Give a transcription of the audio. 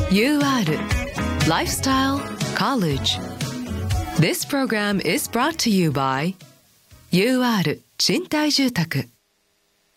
UR Lifestyle College. This program is brought to you by UR 賃貸住宅。